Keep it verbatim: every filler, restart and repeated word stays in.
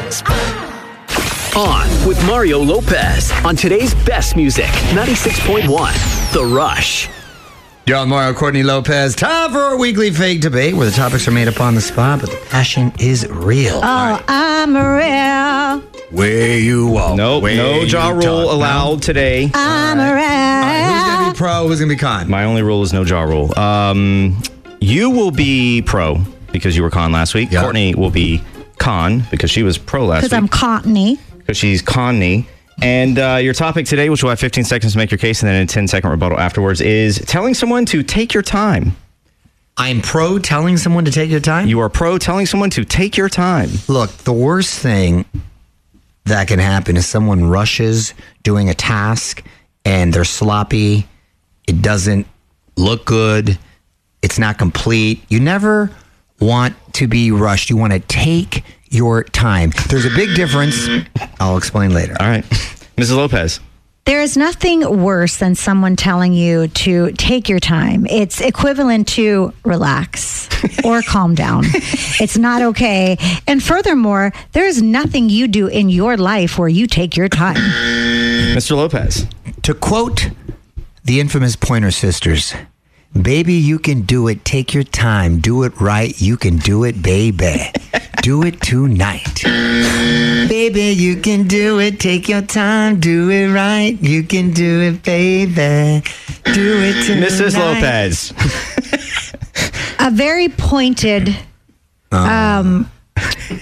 On with Mario Lopez on today's best music, ninety-six point one, The Rush. You're on Mario Courtney Lopez. Time for a weekly fake debate where the topics are made up on the spot, but the passion is real. Oh, right. I'm real. Where you are. Nope, where no jaw rule talk. allowed no? today. I'm All real. right. All right, who's going to be pro? Who's going to be con? My only rule is no jaw rule. Um, you will be pro because you were con last week. Yep. Courtney will be con because she was pro last week. Because I'm Courtney. Because she's con-ny. And uh, your topic today, which will have fifteen seconds to make your case and then a ten-second rebuttal afterwards, is telling someone to take your time. I'm pro telling someone to take your time? You are pro telling someone to take your time. Look, the worst thing that can happen is someone rushes doing a task and they're sloppy. It doesn't look good. It's not complete. You never want to be rushed. You want to take your time. There's a big difference. I'll explain later. All right. Missus Lopez. There is nothing worse than someone telling you to take your time. It's equivalent to relax or calm down. It's not okay. And furthermore, there is nothing you do in your life where you take your time. Mister Lopez. To quote the infamous Pointer Sisters, baby, you can do it. Take your time. Do it right. You can do it, baby. Do it tonight. Baby, you can do it. Take your time. Do it right. You can do it, baby. Do it tonight. Missus Lopez. A very pointed um,